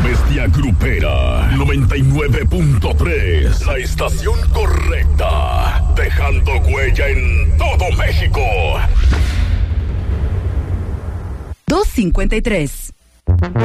bestia grupera 99.3, la estación correcta, dejando huella en todo México. 253.